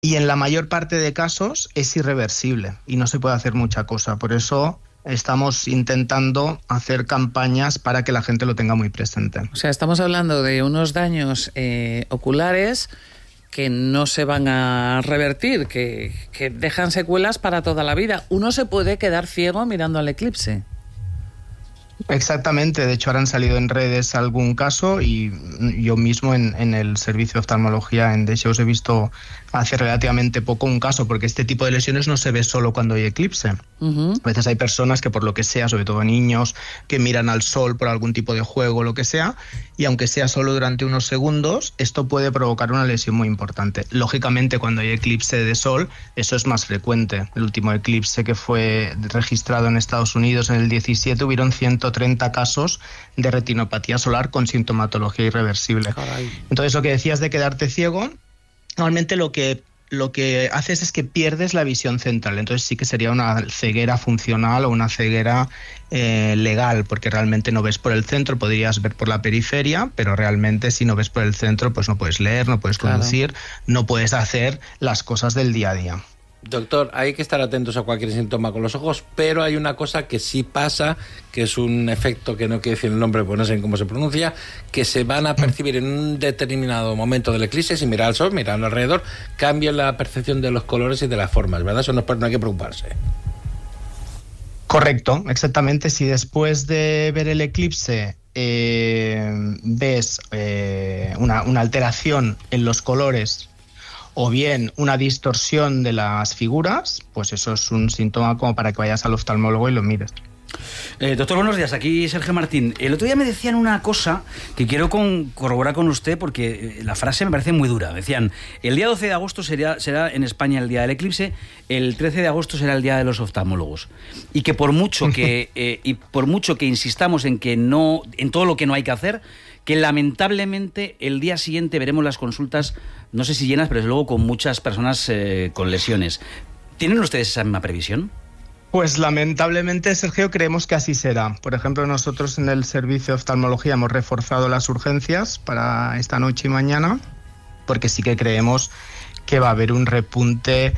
y en la mayor parte de casos es irreversible y no se puede hacer mucha cosa. Por eso estamos intentando hacer campañas para que la gente lo tenga muy presente. O sea, estamos hablando de unos daños oculares que no se van a revertir, que dejan secuelas para toda la vida. ¿Uno se puede quedar ciego mirando al eclipse? Exactamente, de hecho ahora han salido en redes algún caso y yo mismo en el servicio de oftalmología en Dexeus he visto hace relativamente poco un caso, porque este tipo de lesiones no se ve solo cuando hay eclipse. Uh-huh. A veces hay personas que por lo que sea, sobre todo niños, que miran al sol por algún tipo de juego o lo que sea, y aunque sea solo durante unos segundos, esto puede provocar una lesión muy importante. Lógicamente cuando hay eclipse de sol, eso es más frecuente. El último eclipse que fue registrado en Estados Unidos en el 17 hubieron 130 casos de retinopatía solar con sintomatología irreversible. Caray. Entonces lo que decías de quedarte ciego, normalmente lo que haces es que pierdes la visión central, entonces sí que sería una ceguera funcional o una ceguera legal, porque realmente no ves por el centro, podrías ver por la periferia, pero realmente si no ves por el centro pues no puedes leer, no puedes conducir, no puedes hacer las cosas del día a día. Doctor, hay que estar atentos a cualquier síntoma con los ojos, pero hay una cosa que sí pasa, que es un efecto que no quiero decir el nombre, pues no sé cómo se pronuncia, que se van a percibir en un determinado momento del eclipse, si mirar al sol, mirando alrededor, cambia la percepción de los colores y de las formas, ¿verdad? Eso no hay que preocuparse. Correcto, exactamente. Si después de ver el eclipse ves una alteración en los colores o bien una distorsión de las figuras, pues eso es un síntoma como para que vayas al oftalmólogo y lo mires. Doctor, buenos días. Aquí Sergio Martín. El otro día me decían una cosa que quiero corroborar con usted porque la frase me parece muy dura. Decían, el día 12 de agosto será en España el día del eclipse, el 13 de agosto será el día de los oftalmólogos. Y que por mucho que insistamos en todo lo que no hay que hacer, que lamentablemente el día siguiente veremos las consultas, no sé si llenas, pero desde luego con muchas personas con lesiones. ¿Tienen ustedes esa misma previsión? Pues lamentablemente, Sergio, creemos que así será. Por ejemplo, nosotros en el servicio de oftalmología hemos reforzado las urgencias para esta noche y mañana, porque sí que creemos que va a haber un repunte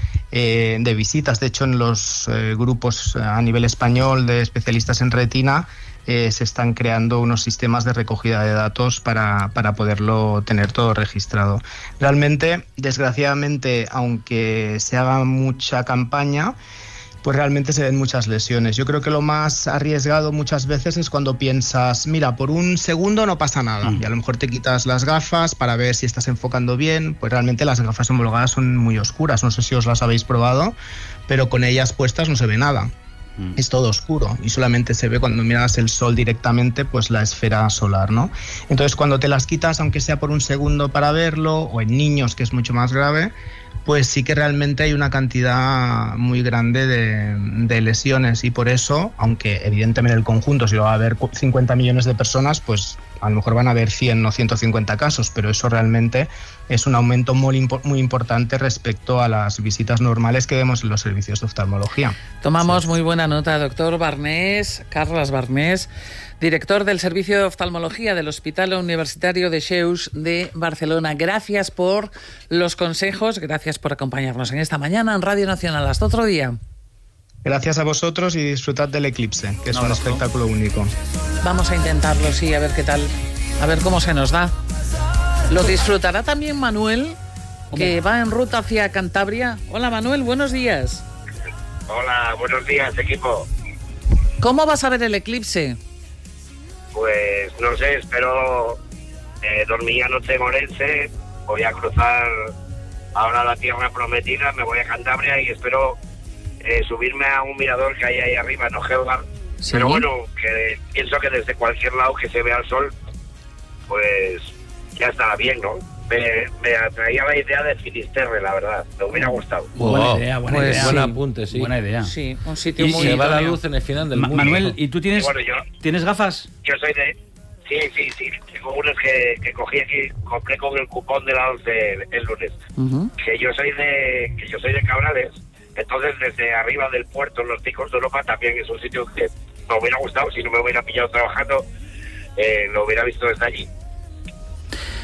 de visitas. De hecho, en los grupos a nivel español de especialistas en retina se están creando unos sistemas de recogida de datos para poderlo tener todo registrado. Realmente, desgraciadamente, aunque se haga mucha campaña, pues realmente se ven muchas lesiones. Yo creo que lo más arriesgado muchas veces es cuando piensas, mira, por un segundo no pasa nada, y a lo mejor te quitas las gafas para ver si estás enfocando bien, pues realmente las gafas homologadas son muy oscuras, no sé si os las habéis probado, pero con ellas puestas no se ve nada. Es todo oscuro y solamente se ve cuando miras el sol directamente, pues la esfera solar, ¿no? Entonces cuando te las quitas, aunque sea por un segundo para verlo, o en niños, que es mucho más grave, pues sí que realmente hay una cantidad muy grande de lesiones, y por eso, aunque evidentemente el conjunto, si lo va a haber 50 millones de personas, pues a lo mejor van a haber 100 o 150 casos, pero eso realmente es un aumento muy importante respecto a las visitas normales que vemos en los servicios de oftalmología. Tomamos muy buena nota, doctor Barnés, Carles Barnés, director del Servicio de Oftalmología del Hospital Universitario Dexeus de Barcelona. Gracias por los consejos, gracias por acompañarnos en esta mañana en Radio Nacional. Hasta otro día. Gracias a vosotros y disfrutad del eclipse, que es un espectáculo único. Vamos a intentarlo, sí, a ver qué tal, a ver cómo se nos da. ¿Lo disfrutará también Manuel, que va en ruta hacia Cantabria? Hola Manuel, buenos días. Hola, buenos días, equipo. ¿Cómo vas a ver el eclipse? Pues no sé, espero dormí anoche en Orense, voy a cruzar ahora la tierra prometida, me voy a Cantabria y espero subirme a un mirador que hay ahí arriba en Ojelgar. ¿Sí? Pero bueno, que pienso que desde cualquier lado que se vea el sol, pues ya estará bien, ¿no? Me atraía la idea de Finisterre, la verdad, me hubiera gustado. Buena idea. Buen apunte, sí. Buena idea. Sí, un sitio y muy... se va la luz en el final del mundo. Manuel, ¿y tú tienes gafas? Yo soy de... Sí, tengo unas que cogí aquí, compré con el cupón de la 11 el lunes. Uh-huh. Que yo soy de Cabrales, entonces desde arriba del puerto, en los Picos de Europa, también es un sitio que me hubiera gustado, si no me hubiera pillado trabajando, lo hubiera visto desde allí.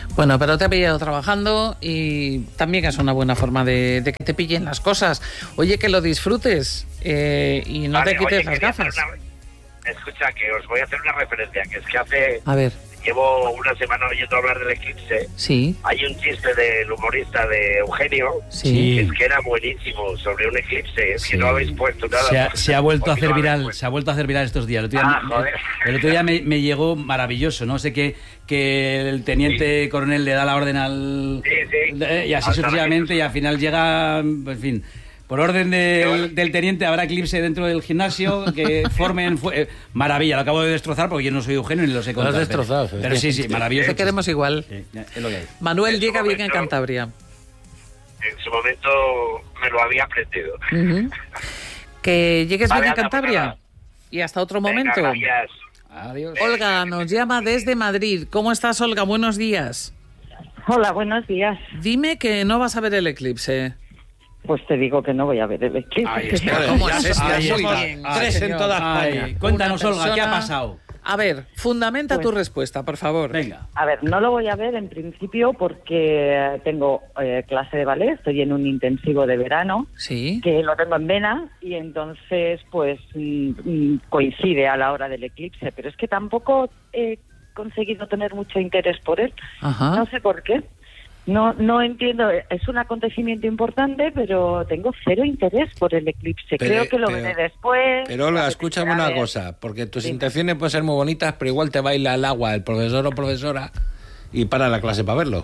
Bueno, pero te ha pillado trabajando y también es una buena forma de que te pillen las cosas. Oye, que lo disfrutes y no te quites las gafas. Escucha, que os voy a hacer una referencia, que es que A ver. llevo una semana oyendo hablar del eclipse. Sí. Hay un chiste del humorista de Eugenio, Sí. que es que era buenísimo, sobre un eclipse, Sí. que no habéis puesto nada. Se ha vuelto a hacer viral, Pues, se ha vuelto a hacer viral estos días. joder. El otro día me llegó maravilloso, ¿no? Sé que el teniente coronel le da la orden al... Sí. Y así sucesivamente, y al final llega, en fin... Por orden del teniente habrá eclipse dentro del gimnasio que formen... maravilla, lo acabo de destrozar porque yo no soy Eugenio ni lo sé contar. Lo has destrozado. Pero sí, maravilloso. Te queremos igual. Sí, es lo que hay. Manuel En su llega bien en momento- Cantabria. En su momento me lo había aprendido. Ujú. Que llegues Vale, bien en anda, Cantabria. pues nada. Y hasta otro Venga, momento. gracias. Adiós. Olga nos llama desde Madrid. ¿Cómo estás, Olga? Buenos días. Hola, buenos días. Dime que no vas a ver el eclipse. Pues te digo que no voy a ver el eclipse. Ahí está. ¿Cómo es esto? Ahí Muy está. bien, Ay, Tres en señor. toda España. Ay, cuéntanos, Una Olga, ¿qué ha persona- pasado? A ver, fundamenta Pues- tu respuesta, por favor. Venga. A ver, no lo voy a ver en principio porque tengo clase de ballet, estoy en un intensivo de verano, Sí. que lo tengo en vena, y entonces pues coincide a la hora del eclipse, pero es que tampoco he conseguido tener mucho interés por él. Ajá. No sé por qué. No entiendo, es un acontecimiento importante, pero tengo cero interés por el eclipse. Creo que lo veré después. Pero Olga, me escúchame apetecerá una ver. cosa, porque tus Dime. intenciones pueden ser muy bonitas, pero igual te baila al agua el profesor o profesora y para la clase para verlo.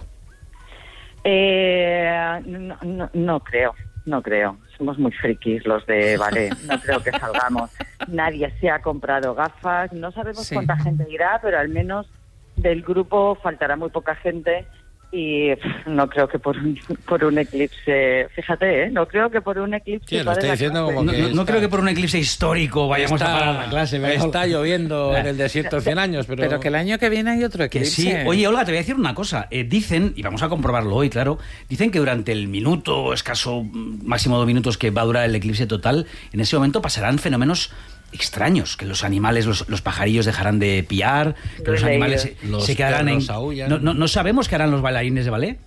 No creo. Somos muy frikis los de ballet. No creo que salgamos. Nadie se ha comprado gafas. No sabemos Sí. cuánta gente irá, pero al menos del grupo faltará muy poca gente. Y no creo que por un eclipse, fíjate, no creo que por un eclipse... Sí, lo pare estoy la diciendo clase. como que No creo que por un eclipse histórico vayamos a parar la clase. ¿verdad? Está lloviendo en el desierto de 100 años, pero... Pero que el año que viene hay otro Que eclipse. sí. Oye, Olga, te voy a decir una cosa. Dicen, y vamos a comprobarlo hoy, claro, dicen que durante el minuto, escaso máximo 2 minutos que va a durar el eclipse total, en ese momento pasarán fenómenos extraños, que los animales, los pajarillos dejarán de piar, que Lo he los animales leído. se quedarán en... Los perros aúllan. No sabemos qué harán los bailarines de ballet.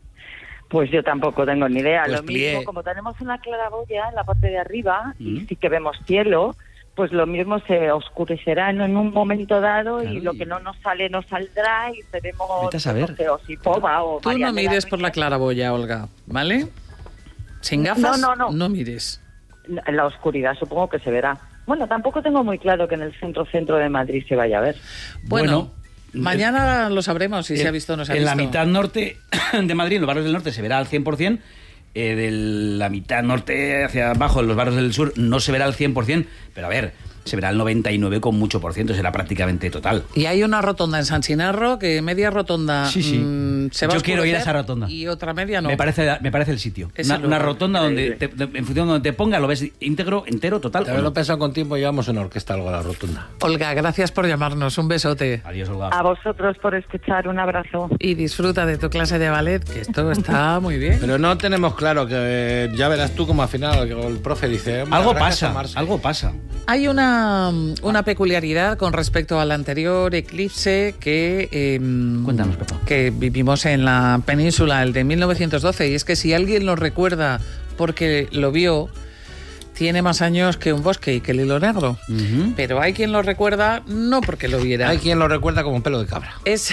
Pues yo tampoco tengo ni idea. Pues Lo mismo, plié. como tenemos una claraboya en la parte de arriba y Mm. sí que vemos cielo, pues lo mismo se oscurecerá en un momento dado. Claro, Y lo que no nos sale no saldrá y seremos Vete a saber. no sé, o Sipova o Tú María no de la mires por la Reina. claraboya, Olga, ¿vale? Sin gafas, No. no mires. En la oscuridad supongo que se verá. Bueno, tampoco tengo muy claro que en el centro de Madrid se vaya a ver. Bueno, mañana lo sabremos si se ha visto o no se ha en visto. la mitad norte de Madrid, en los barrios del norte, se verá al 100%. De la mitad norte hacia abajo, en los barrios del sur, no se verá al 100%. Pero a ver, se verá al 99 con mucho por ciento, será prácticamente total. Y hay una rotonda en San Chinarro que media rotonda Sí, sí. se va Yo a quiero ir a oscurecer esa rotonda. y otra media no. Me parece el sitio. Es Una, el una lugar. rotonda donde, en función de donde te ponga, lo ves íntegro, entero, total. De ¿o no? haberlo pensado con tiempo, llevamos una orquesta algo a la rotunda. Olga, gracias por llamarnos. Un besote. Adiós, Olga. A vosotros por escuchar, un abrazo. Y disfruta de tu clase de ballet, que esto está muy bien. Pero no tenemos claro que ya verás tú como al final el profe dice... "Hombre, Algo habrá que pasa, asomarse". algo pasa. Hay una peculiaridad con respecto al anterior eclipse que, Cuéntanos, Pepa. que vivimos en la península, el de 1912, y es que si alguien lo recuerda porque lo vio, tiene más años que un bosque y que el hilo negro. Ujú. Pero hay quien lo recuerda no porque lo viera. Hay quien lo recuerda como un pelo de cabra. Es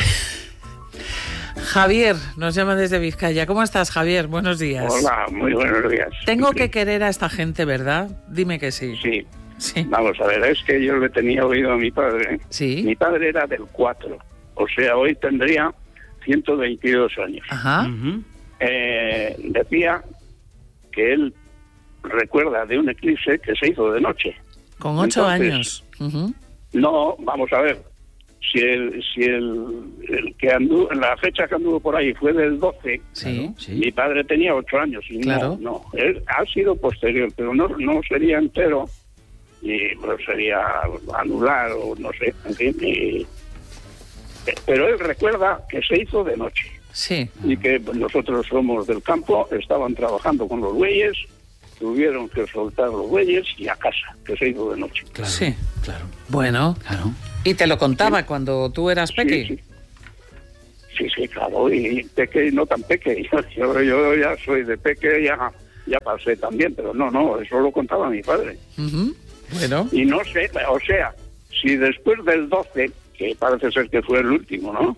Javier, nos llama desde Vizcaya. ¿Cómo estás, Javier? Buenos días. Hola, muy buenos días. Tengo que querer a esta gente, ¿verdad? Dime que sí. Sí, Sí. vamos a ver, es que yo le tenía oído a mi padre. Sí. Mi padre era del 4, o sea, hoy tendría 122 años. Ajá. Ujú. Decía que él recuerda de un eclipse que se hizo de noche. Con 8 Entonces, años. Ujú. No, vamos a ver, si el que anduvo, la fecha que anduvo por ahí fue del 12, Sí. Sí. mi padre tenía 8 años y Claro. no, él ha sido posterior, pero no sería entero y pues sería anular o no sé, en fin. Pero él recuerda que se hizo de noche Sí. y que nosotros somos del campo, estaban trabajando con los bueyes, tuvieron que soltar los bueyes y a casa, que se hizo de noche. Claro, Sí. claro, Bueno. claro. ¿Y te lo contaba cuando tú eras peque? Sí, Sí, claro, y peque no tan peque. Yo ya soy de peque, ya pasé también, pero no, eso lo contaba mi padre. Bueno. Y no sé, o sea, si después del 12, que parece ser que fue el último, ¿no?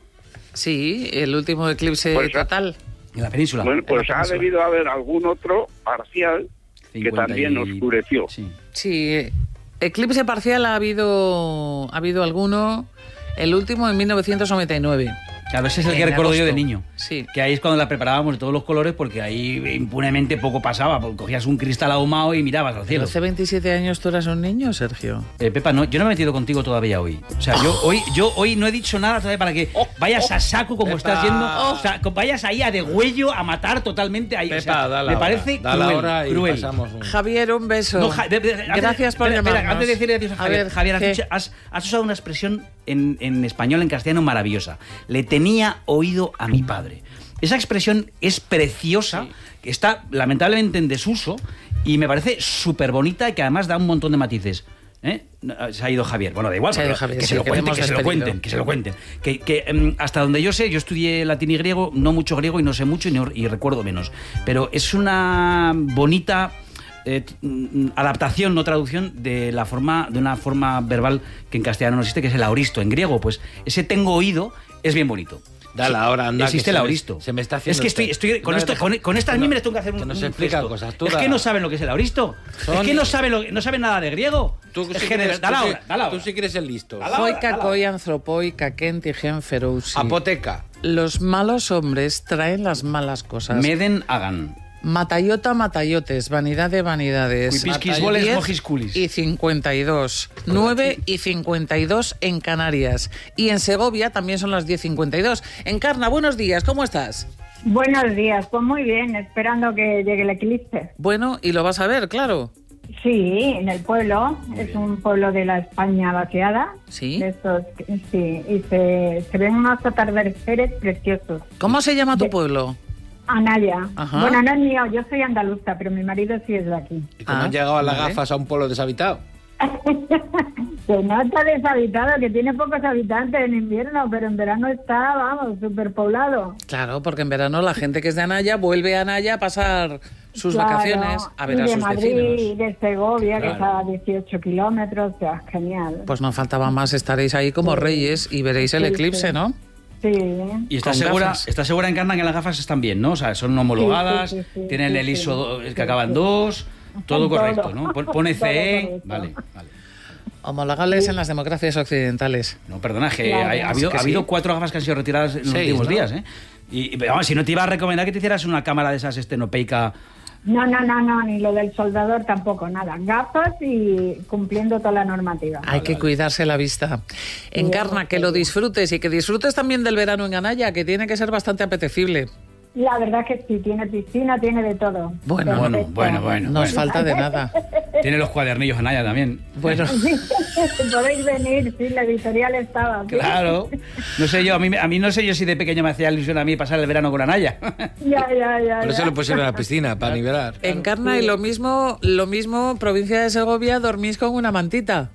Sí, el último eclipse Pues, total. En la península. Bueno, pues en la ha península. debido haber algún otro parcial que 50 también oscureció. Sí. Sí, eclipse parcial ha habido alguno, el último en 1999. Claro, ese es el que En recuerdo yo de agosto. niño. Sí. Que ahí es cuando la preparábamos de todos los colores, porque ahí impunemente poco pasaba, porque cogías un cristal ahumado y mirabas al cielo. Hace 27 años tú eras un niño, Sergio. Pepa, no, yo no me he metido contigo todavía hoy. O sea, yo hoy no he dicho nada todavía para que vayas a saco como Pepa. estás yendo. O sea, que vayas ahí a degüello a matar totalmente ahí. Pepa, o sea, da la me hora. parece Da la hora cruel. y cruel. pasamos un... Javier, un beso. No, Gracias por espera, llamarnos. antes de decirle adiós a Javier, Javier, ¿qué? has usado una expresión en español, en castellano, maravillosa. Le tenía oído a mi padre. Esa expresión es preciosa, que está lamentablemente en desuso y me parece súper bonita y que además da un montón de matices. Se ha ido Javier. Bueno, da igual, Se ha ido pero Javier, que, sí, se lo que cuenten, le hemos que se lo despedido. cuenten, que se lo cuenten. Que hasta donde yo sé, yo estudié latín y griego, no mucho griego y no sé mucho y recuerdo menos. Pero es una bonita adaptación, no traducción, de una forma verbal que en castellano no existe, que es el aoristo. En griego, pues ese tengo oído es bien bonito. Dale, ahora anda. Existe el aoristo. Se me está haciendo... Es que estoy con, No, esto, con estas mimes tengo que hacer que un nos un explican gesto. cosas. Tú Es da- que no saben lo que es el aoristo. Son- Es que no saben nada de griego. Tú Es sí que quieres- da la tú sí- hora, da la Tú hora. sí quieres el listo. Dala. Joica, coi, anthropoi, caquén, tigen, ferousi. Apoteca. Los malos hombres traen las malas cosas. Meden hagan. Matallota, matayotes, vanidad de vanidades. Cuipisquis boles, 10 mojis culis. y 52. 9 y 52 en Canarias. Y en Segovia también son las 10:52. Encarna, buenos días, ¿cómo estás? Buenos días, pues muy bien, esperando que llegue el eclipse. Bueno, y lo vas a ver, claro. Sí, en el pueblo, es un pueblo de la España vaciada. Sí. De estos, sí, y se ven unos atardeceres preciosos. ¿Cómo se llama tu pueblo? Anaya. Ajá. Bueno, no es mío, yo soy andaluza, pero mi marido sí es de aquí. ¿Y cómo Ah, han llegado a las vale. gafas a un pueblo deshabitado? Que no está deshabitado, que tiene pocos habitantes en invierno, pero en verano está, vamos, superpoblado. Claro, porque en verano la gente que es de Anaya vuelve a Anaya a pasar sus Claro, vacaciones, a ver y a de sus Madrid vecinos. y de Segovia, que Claro. está a 18 kilómetros, o sea, genial. Pues no faltaba más, estaréis ahí como reyes y veréis el Sí, eclipse, sí. ¿no? Sí. Y estás Con segura, gafas. estás segura, Encarna, que las gafas están bien, ¿no? O sea, son homologadas, Sí, sí, sí, tienen sí, el sí. ISO que Sí, acaban sí. 2, todo Todo. correcto, ¿no? Pone Todo CE, correcto. vale. Homologables en las democracias occidentales. No, perdona, que Claro. ha habido, Es que ha habido sí. 4 gafas que han sido retiradas en los Seis, últimos ¿no? días, ¿eh? Pero vamos, si no te iba a recomendar que te hicieras una cámara de esas estenopeica. No, ni lo del soldador tampoco, nada. Gafas y cumpliendo toda la normativa. Hay que cuidarse la vista. Encarna, que lo disfrutes y que disfrutes también del verano en Anaya, que tiene que ser bastante apetecible. La verdad que sí, tiene piscina, tiene de todo. Bueno, Perfecto. Bueno. Nos falta de nada. Tiene los cuadernillos Anaya también. Bueno, Podéis venir, sí, la editorial estaba. ¿sí? Claro. No sé yo, a mí no sé yo si de pequeño me hacía ilusión a mí pasar el verano con Anaya. Ya. Por eso ya. lo pusieron en la piscina, para nivelar. Encarna, y lo mismo, provincia de Segovia, dormís con una mantita.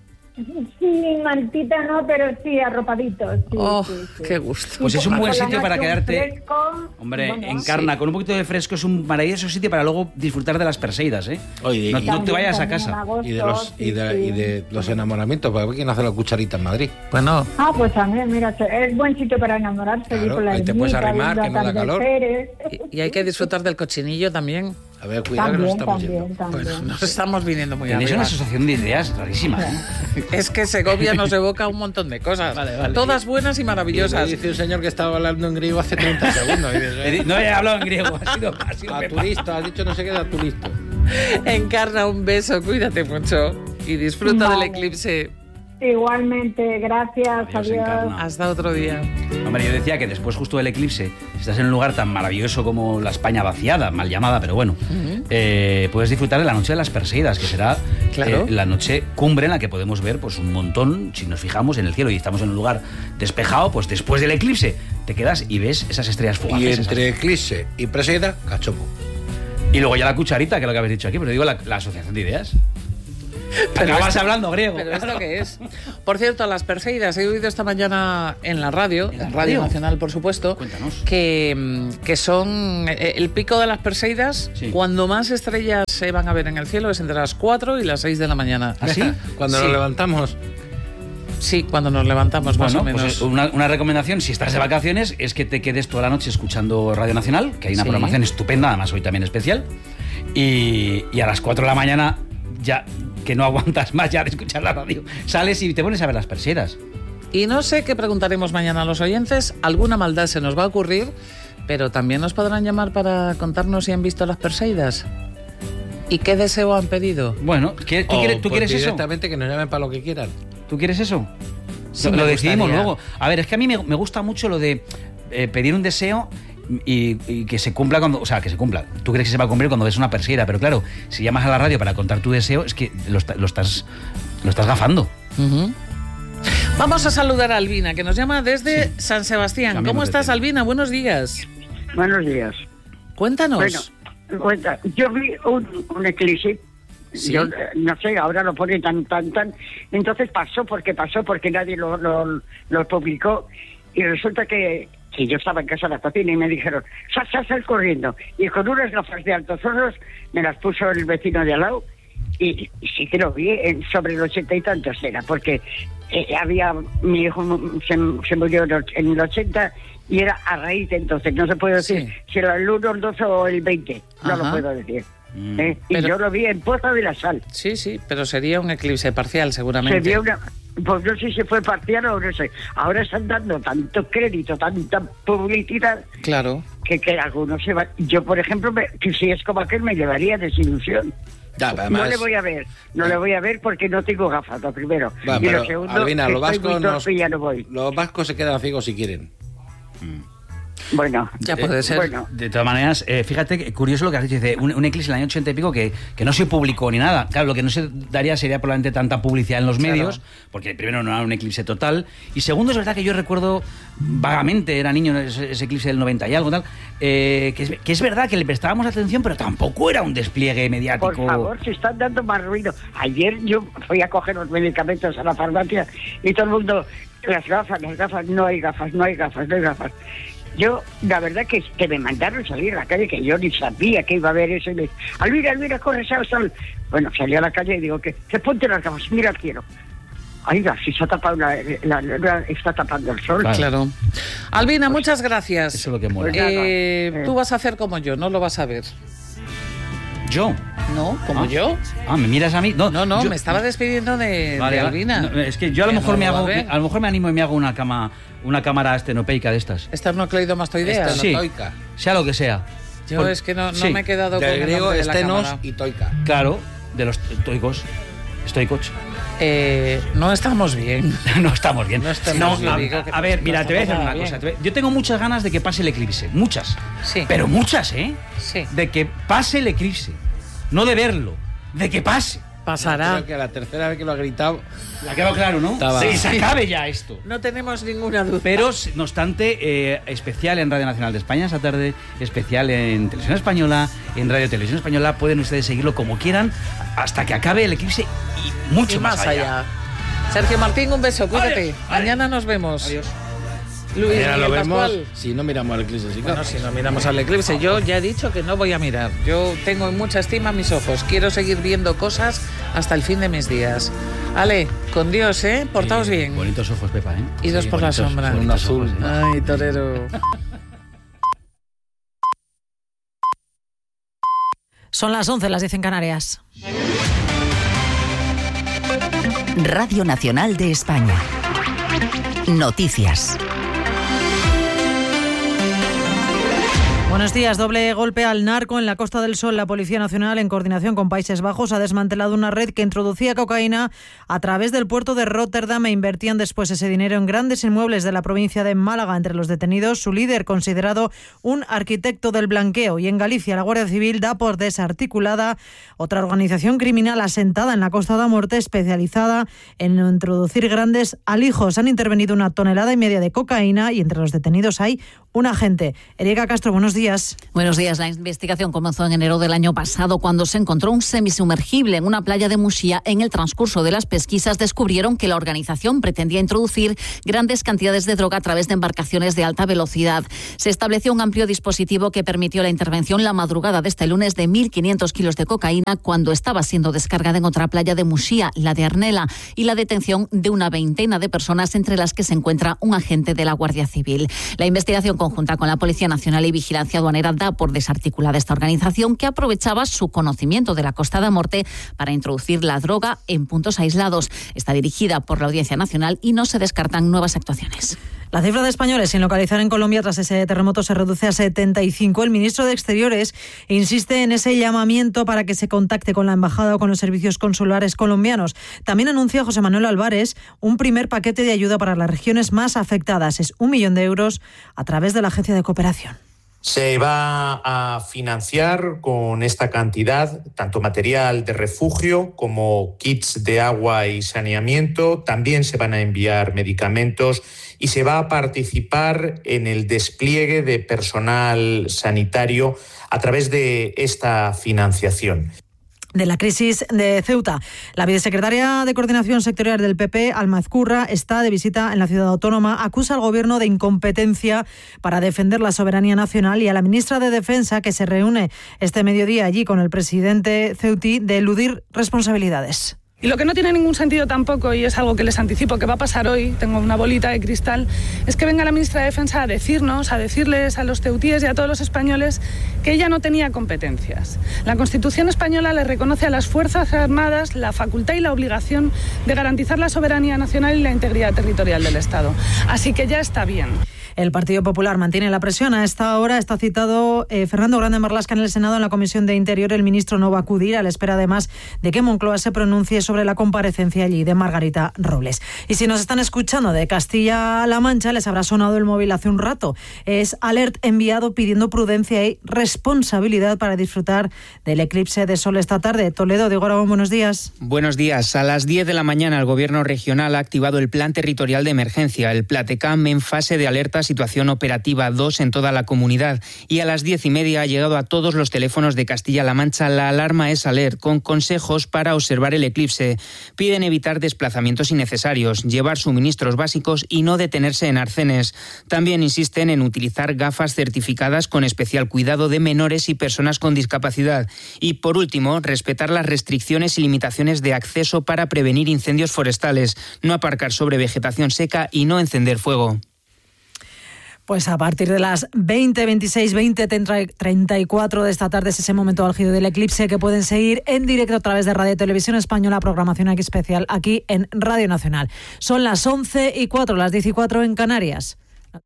Sí, mantita no, pero sí, arropaditos. Sí, Oh, sí. qué gusto. Pues es un Por buen la sitio noche para un quedarte. fresco, Hombre, bueno, Encarna, con un poquito de fresco es un maravilloso sitio para luego disfrutar de las Perseidas, ¿eh? Oye, No, y- no te vayas a también en casa. agosto, Y de los, y de, sí, y sí. de los enamoramientos, porque ¿quién hace la cucharita en Madrid? Bueno, Ah, pues también, mira, es buen sitio para enamorarse. Claro, ir por la ahí te puedes ermita, arrimar, viendo que no da calor. atardeceres. y hay que disfrutar del cochinillo también. A ver, cuidado que nos estamos También. Bueno, nos estamos viniendo muy Tenéis arriba. una asociación de ideas rarísima, ¿eh? Es que Segovia nos evoca un montón de cosas. Vale. Todas buenas y yendo. maravillosas. Dice un señor que estaba hablando en griego hace 30 segundos. Y dices, No he hablado en griego, ha sido a Pepa. turista, has dicho no sé qué de turista. Encarna, un beso, cuídate mucho y disfruta del Vale. eclipse. Igualmente, gracias, Adiós, adiós. Encarna. Hasta otro día. Hombre, yo decía que después justo del eclipse, si estás en un lugar tan maravilloso como la España vaciada, mal llamada, pero bueno, puedes disfrutar de la noche de las Perseidas, que será Claro. la noche cumbre en la que podemos ver pues un montón, si nos fijamos en el cielo y estamos en un lugar despejado, pues después del eclipse te quedas y ves esas estrellas fugaces. Y esas- entre eclipse y Perseida, cachopo. Y luego ya la cucharita, que es lo que habéis dicho aquí, pero digo la asociación de ideas. Acabas hablando griego. ¿Pero esto qué es? Por cierto, las Perseidas, he oído esta mañana en la radio, en Radio Nacional, por supuesto, que son el pico de las Perseidas, cuando más estrellas se van a ver en el cielo es entre las 4 y las 6 de la mañana. ¿Ah, sí? Cuando nos levantamos. Sí, cuando nos levantamos, más o menos. Pues una recomendación, si estás de vacaciones, es que te quedes toda la noche escuchando Radio Nacional, que hay una programación estupenda, además hoy también especial, y a las 4 de la mañana, ya que no aguantas más ya de escuchar la radio, sales y te pones a ver las Perseidas. Y no sé qué preguntaremos mañana a los oyentes, alguna maldad se nos va a ocurrir, pero también nos podrán llamar para contarnos si han visto las Perseidas. ¿Y qué deseo han pedido? Bueno, ¿tú quieres eso? Directamente que nos llamen para lo que quieran. ¿Tú quieres eso? Sí, lo decidimos luego. A ver, es que a mí me gusta mucho lo de pedir un deseo y que se cumpla cuando... O sea, que se cumpla. Tú crees que se va a cumplir cuando ves una perseida, pero claro, si llamas a la radio para contar tu deseo, es que lo estás gafando. Uh-huh. Vamos a saludar a Albina, que nos llama desde San Sebastián. ¿Cómo estás, Albina? Buenos días. Buenos días. Cuéntanos. Bueno, yo vi un eclipse. ¿Sí? Yo no sé, ahora lo pone tan. Entonces pasó porque nadie lo publicó. Y resulta que yo estaba en casa de la cocina y me dijeron, sal corriendo. Y con unas gafas de altos hornos me las puso el vecino de al lado. Y sí que lo vi sobre los 80 y tantos era, porque mi hijo se murió en el 80 y era a raíz de entonces. No se puede decir si era el 1, el 12 o el 20. No lo puedo decir. Y yo lo vi en Poza de la Sal. Sí, pero sería un eclipse parcial seguramente. Pues no sé si fue parcial o no sé. Ahora están dando tanto crédito, tanta publicidad. Claro. Que algunos se van. Yo, por ejemplo, que si es como aquel, me llevaría desilusión. Ya, además, no le voy a ver porque no tengo gafas, lo primero. Bueno, y lo segundo, Albina, los vascos se quedan ciegos si quieren. Bueno, ya puede ser. Bueno. De todas maneras, fíjate, que curioso lo que has dicho, dice, un eclipse en el año 80 y pico que no se publicó ni nada. Claro, lo que no se daría sería probablemente tanta publicidad en los medios, porque primero no era un eclipse total, y segundo es verdad que yo recuerdo vagamente, era niño ese eclipse del 90 y algo tal, que es verdad que le prestábamos atención, pero tampoco era un despliegue mediático. Por favor, se están dando más ruido. Ayer yo fui a coger los medicamentos a la farmacia y todo el mundo, las gafas, no hay gafas. Yo, la verdad que me mandaron salir a la calle, que yo ni sabía que iba a haber eso. Y me dice, Albina, corre, sal. Bueno, salí a la calle y digo, que ponte las gafas, mira el cielo. Oiga, si se ha tapado está tapando el sol. Claro. Albina, muchas gracias. Eso es lo que mola. Tú vas a hacer como yo, no lo vas a ver. ¿Yo? No, como yo. ¿me miras a mí? No, me estaba despidiendo de Albina. No, es que yo a lo mejor me animo y me hago una cámara estenopeica de estas. Esternocleidomastoidea. Estenotoica. Sea lo que sea. Yo es que no me he quedado con el griego el nombre de estenos la cámara. y toica. Claro, de los estoicos. No estamos bien. No estamos bien. A ver, mira, te voy a decir una cosa. Yo tengo muchas ganas de que pase el eclipse. Muchas. Sí. Pero muchas, ¿eh? Sí. De que pase el eclipse. No de verlo. De que pase. Pasará. Creo que la tercera vez que lo ha gritado... Le ha quedado claro, ¿no? Sí, se acabe ya esto. No tenemos ninguna duda. Pero, no obstante, especial en Radio Nacional de España esta tarde, especial en Televisión Española, en Radio Televisión Española, pueden ustedes seguirlo como quieran hasta que acabe el eclipse y mucho más allá. Sergio Martín, un beso, cuídate. Mañana nos vemos. Adiós. Luis, Mañana lo vemos Pascual. si no miramos al eclipse. Sí, bueno, si no miramos al eclipse, yo ya he dicho que no voy a mirar. Yo tengo en mucha estima mis ojos. Quiero seguir viendo cosas hasta el fin de mis días. Ale, con Dios, ¿eh? Portaos bien. Bonitos ojos, Pepa, ¿eh? Idos por la sombra. Un azul. Ay, torero. Son las 11, las 10 en Canarias. Radio Nacional de España. Noticias. Buenos días. Doble golpe al narco en la Costa del Sol. La Policía Nacional, en coordinación con Países Bajos, ha desmantelado una red que introducía cocaína a través del puerto de Róterdam e invertían después ese dinero en grandes inmuebles de la provincia de Málaga. Entre los detenidos, su líder, considerado un arquitecto del blanqueo. Y en Galicia, la Guardia Civil da por desarticulada otra organización criminal asentada en la Costa da Morte, especializada en introducir grandes alijos. Han intervenido 1,5 toneladas de cocaína y entre los detenidos hay un agente. Erika Castro, buenos días. días. Buenos días. La investigación comenzó en enero del año pasado cuando se encontró un semisumergible en una playa de Muxía. En el transcurso de las pesquisas descubrieron que la organización pretendía introducir grandes cantidades de droga a través de embarcaciones de alta velocidad. Se estableció un amplio dispositivo que permitió la intervención la madrugada de este lunes de 1.500 kilos de cocaína cuando estaba siendo descargada en otra playa de Muxía, la de Arnela, y la detención de una veintena de personas, entre las que se encuentra un agente de la Guardia Civil. La investigación conjunta con la Policía Nacional y Vigilancia Aduanera da por desarticulada esta organización, que aprovechaba su conocimiento de la Costa da Morte para introducir la droga en puntos aislados. Está dirigida por la Audiencia Nacional y no se descartan nuevas actuaciones. La cifra de españoles sin localizar en Colombia tras ese terremoto se reduce a 75. El ministro de Exteriores insiste en ese llamamiento para que se contacte con la embajada o con los servicios consulares colombianos. También anuncia José Manuel Álvarez un primer paquete de ayuda para las regiones más afectadas. Es 1 millón de euros a través de la Agencia de Cooperación. Se va a financiar con esta cantidad tanto material de refugio como kits de agua y saneamiento. También se van a enviar medicamentos y se va a participar en el despliegue de personal sanitario a través de esta financiación. De la crisis de Ceuta. La vicesecretaria de Coordinación Sectorial del PP, Alma Ezcurra, está de visita en la ciudad autónoma. Acusa al Gobierno de incompetencia para defender la soberanía nacional y a la ministra de Defensa, que se reúne este mediodía allí con el presidente ceutí, de eludir responsabilidades. Y lo que no tiene ningún sentido tampoco, y es algo que les anticipo que va a pasar hoy, tengo una bolita de cristal, es que venga la ministra de Defensa a decirles a los ceutíes y a todos los españoles que ella no tenía competencias. La Constitución española le reconoce a las Fuerzas Armadas la facultad y la obligación de garantizar la soberanía nacional y la integridad territorial del Estado. Así que ya está bien. El Partido Popular mantiene la presión. A esta hora está citado Fernando Grande Marlaska en el Senado, en la Comisión de Interior. El ministro no va a acudir, a la espera además de que Moncloa se pronuncie sobre la comparecencia allí de Margarita Robles. Y si nos están escuchando de Castilla-La Mancha, les habrá sonado el móvil hace un rato. Es alert enviado pidiendo prudencia y responsabilidad para disfrutar del eclipse de sol esta tarde. Toledo, Diego Aragón, buenos días. Buenos días. A las 10 de la mañana el Gobierno regional ha activado el Plan Territorial de Emergencia, el Platecam, en fase de alerta situación operativa 2 en toda la comunidad, y a las 10:30 ha llegado a todos los teléfonos de Castilla-La Mancha la alarma Es Alert, con consejos para observar el eclipse. Piden evitar desplazamientos innecesarios, llevar suministros básicos y no detenerse en arcenes. También insisten en utilizar gafas certificadas con especial cuidado de menores y personas con discapacidad. Y por último, respetar las restricciones y limitaciones de acceso para prevenir incendios forestales, no aparcar sobre vegetación seca y no encender fuego. Pues a partir de las 20:26, 20:34 de esta tarde es ese momento álgido del eclipse que pueden seguir en directo a través de Radio Televisión Española, programación aquí especial aquí en Radio Nacional. Son las 11:04, las 10:04 en Canarias.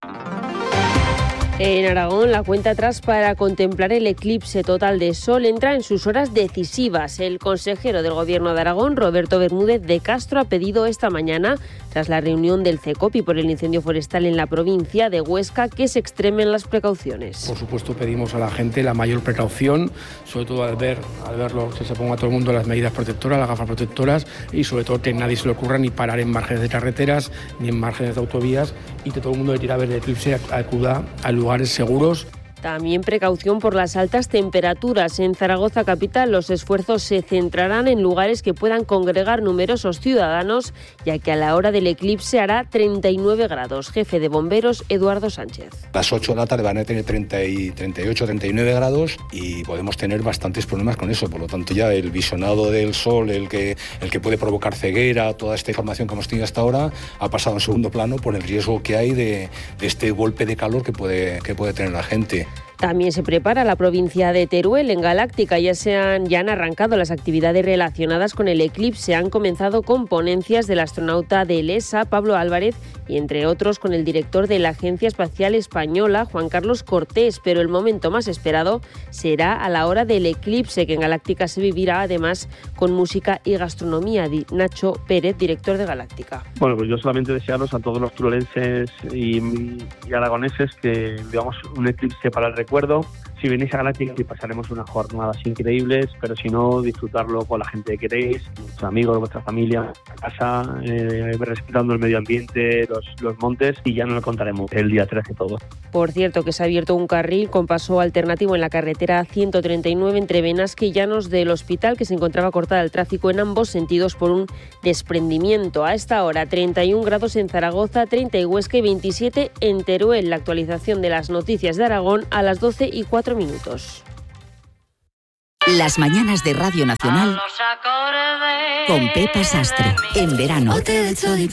En Aragón, la cuenta atrás para contemplar el eclipse total de sol entra en sus horas decisivas. El consejero del Gobierno de Aragón, Roberto Bermúdez de Castro, ha pedido esta mañana, tras la reunión del CECOPI por el incendio forestal en la provincia de Huesca, que se extremen las precauciones. Por supuesto, pedimos a la gente la mayor precaución, sobre todo al verlo, que se ponga todo el mundo las medidas protectoras, las gafas protectoras, y sobre todo que nadie se le ocurra ni parar en márgenes de carreteras ni en márgenes de autovías, y que todo el mundo que quiera ver el eclipse acuda a lugares seguros. También precaución por las altas temperaturas. En Zaragoza capital los esfuerzos se centrarán en lugares que puedan congregar numerosos ciudadanos, ya que a la hora del eclipse hará 39 grados. Jefe de bomberos, Eduardo Sánchez. A las 8 de la tarde van a tener 38, 39 grados y podemos tener bastantes problemas con eso. Por lo tanto, ya el visionado del sol, el que puede provocar ceguera, toda esta información que hemos tenido hasta ahora, ha pasado en segundo plano por el riesgo que hay de este golpe de calor que puede tener la gente. También se prepara la provincia de Teruel. En Galáctica ya han arrancado las actividades relacionadas con el eclipse. Han comenzado con ponencias del astronauta del ESA, Pablo Álvarez, y entre otros con el director de la Agencia Espacial Española, Juan Carlos Cortés. Pero el momento más esperado será a la hora del eclipse, que en Galáctica se vivirá además con música y gastronomía. Nacho Pérez, director de Galáctica. Bueno, pues yo solamente desearos a todos los turolenses y aragoneses que vivamos un eclipse para el recuerdo, Si venís a Galáctica y pasaremos unas jornadas increíbles, pero si no, disfrutarlo con la gente que queréis, vuestros amigos, vuestra familia, casa, respetando el medio ambiente, los montes, y ya nos lo contaremos el día 13 todo. Por cierto, que se ha abierto un carril con paso alternativo en la carretera 139 entre Benasque y Llanos del Hospital, que se encontraba cortada el tráfico en ambos sentidos por un desprendimiento. A esta hora, 31 grados en Zaragoza, 30 en Huesca y 27 en Teruel. La actualización de las noticias de Aragón a las 12:04. Las mañanas de Radio Nacional con Pepa Sastre. En verano.